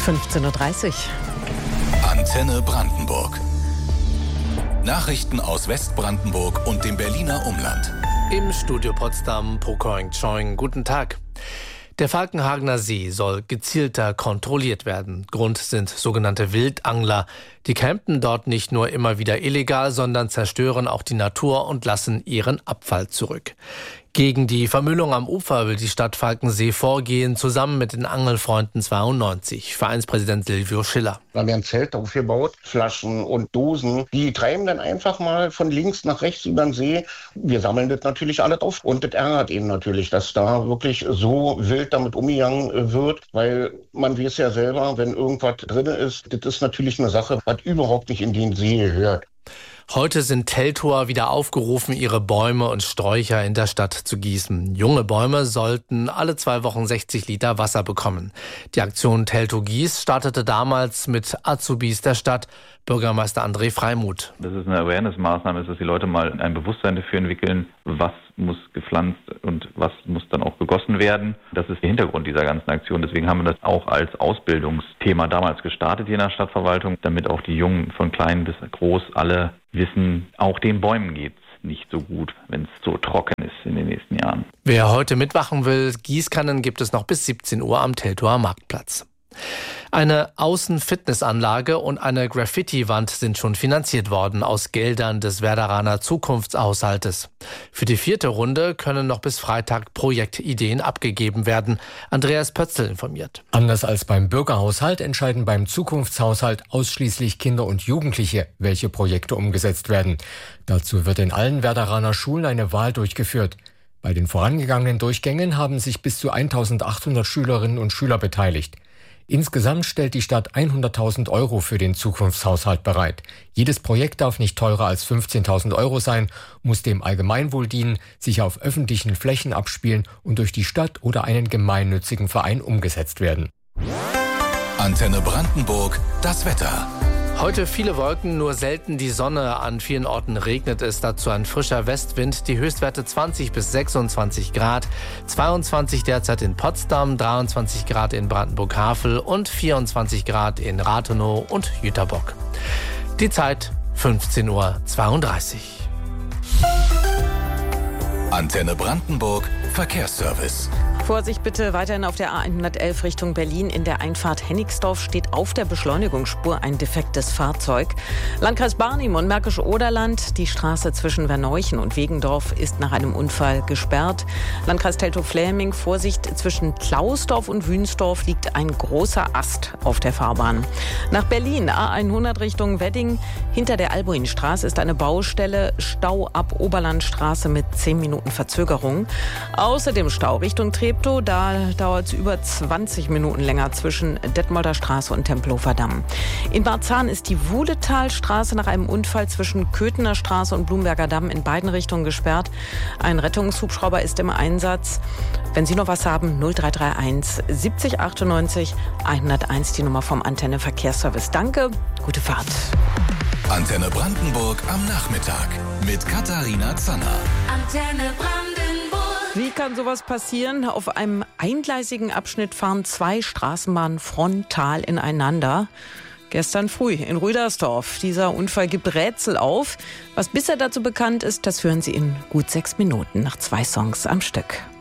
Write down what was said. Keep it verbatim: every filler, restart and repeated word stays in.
fünfzehn Uhr dreißig. Antenne Brandenburg. Nachrichten aus Westbrandenburg und dem Berliner Umland. Im Studio Potsdam, Pokoing Choing. Guten Tag. Der Falkenhagener See soll gezielter kontrolliert werden. Grund sind sogenannte Wildangler. Die campen dort nicht nur immer wieder illegal, sondern zerstören auch die Natur und lassen ihren Abfall zurück. Gegen die Vermüllung am Ufer will die Stadt Falkensee vorgehen, zusammen mit den Angelfreunden zweiundneunzig. Vereinspräsident Silvio Schiller. Da werden Zelte aufgebaut, Flaschen und Dosen. Die treiben dann einfach mal von links nach rechts über den See. Wir sammeln das natürlich alles auf. Und das ärgert ihn natürlich, dass da wirklich so wild damit umgegangen wird. Weil man weiß ja selber, wenn irgendwas drin ist, das ist natürlich eine Sache, was überhaupt nicht in den See gehört. Heute sind Teltower wieder aufgerufen, ihre Bäume und Sträucher in der Stadt zu gießen. Junge Bäume sollten alle zwei Wochen sechzig Liter Wasser bekommen. Die Aktion Teltow Gieß startete damals mit Azubis der Stadt. Bürgermeister André Freimuth. Das ist eine Awareness-Maßnahme, dass die Leute mal ein Bewusstsein dafür entwickeln, was muss gepflanzt und was muss dann auch gegossen werden. Das ist der Hintergrund dieser ganzen Aktion. Deswegen haben wir das auch als Ausbildungsthema damals gestartet hier in der Stadtverwaltung, damit auch die Jungen von klein bis groß alle wissen, auch den Bäumen geht's nicht so gut, wenn es so trocken ist in den nächsten Jahren. Wer heute mitmachen will, Gießkannen gibt es noch bis siebzehn Uhr am Teltower Marktplatz. Eine Außenfitnessanlage und eine Graffiti-Wand sind schon finanziert worden aus Geldern des Werderaner Zukunftshaushaltes. Für die vierte Runde können noch bis Freitag Projektideen abgegeben werden. Andreas Pötzl informiert. Anders als beim Bürgerhaushalt entscheiden beim Zukunftshaushalt ausschließlich Kinder und Jugendliche, welche Projekte umgesetzt werden. Dazu wird in allen Werderaner Schulen eine Wahl durchgeführt. Bei den vorangegangenen Durchgängen haben sich bis zu eintausendachthundert Schülerinnen und Schüler beteiligt. Insgesamt stellt die Stadt hunderttausend Euro für den Zukunftshaushalt bereit. Jedes Projekt darf nicht teurer als fünfzehntausend Euro sein, muss dem Allgemeinwohl dienen, sich auf öffentlichen Flächen abspielen und durch die Stadt oder einen gemeinnützigen Verein umgesetzt werden. Antenne Brandenburg, das Wetter. Heute viele Wolken, nur selten die Sonne. An vielen Orten regnet es, dazu ein frischer Westwind. Die Höchstwerte zwanzig bis sechsundzwanzig Grad. zweiundzwanzig derzeit in Potsdam, dreiundzwanzig Grad in Brandenburg-Havel und vierundzwanzig Grad in Rathenow und Jüterbock. Die Zeit fünfzehn Uhr zweiunddreißig. Antenne Brandenburg, Verkehrsservice. Vorsicht bitte weiterhin auf der A hundertelf Richtung Berlin. In der Einfahrt Hennigsdorf steht auf der Beschleunigungsspur ein defektes Fahrzeug. Landkreis Barnim und Märkisch-Oderland. Die Straße zwischen Verneuchen und Wegendorf ist nach einem Unfall gesperrt. Landkreis Teltow-Fläming, Vorsicht, zwischen Klausdorf und Wünsdorf liegt ein großer Ast auf der Fahrbahn. Nach Berlin, A hundert Richtung Wedding. Hinter der Albuinstraße ist eine Baustelle. Stau ab Oberlandstraße mit zehn Minuten Verzögerung. Außerdem Stau Richtung Treptow. Da dauert es über zwanzig Minuten länger zwischen Detmolder Straße und Tempelhofer Damm. In Barzahn ist die Wuhletalstraße nach einem Unfall zwischen Köthener Straße und Blumberger Damm in beiden Richtungen gesperrt. Ein Rettungshubschrauber ist im Einsatz. Wenn Sie noch was haben, null drei drei eins siebzig achtundneunzig hunderteins, die Nummer vom Antenne Verkehrsservice. Danke, gute Fahrt. Antenne Brandenburg am Nachmittag mit Katharina Zanner. Antenne Brandenburg. Wie kann sowas passieren? Auf einem eingleisigen Abschnitt fahren zwei Straßenbahnen frontal ineinander. Gestern früh in Rüdersdorf. Dieser Unfall gibt Rätsel auf. Was bisher dazu bekannt ist, das hören Sie in gut sechs Minuten nach zwei Songs am Stück.